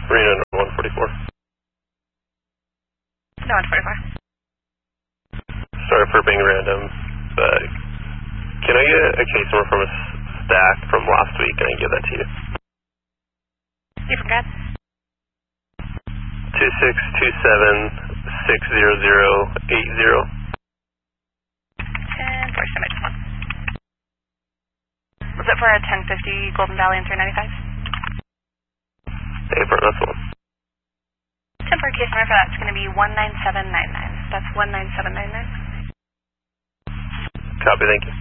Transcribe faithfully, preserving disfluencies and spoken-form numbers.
Reno one forty-four. No, one forty-four. Sorry for being random, but can I get a case number from a stack from last week and I can give that to you? You forgot? two six two seven six zero zero eight zero. And first time I just won. Was it for a ten fifty Golden Valley and three ninety-five? Hey, for that's one. Temporary case number for that's going to be one nine seven nine nine. That's one nine seven nine nine. Copy, thank you.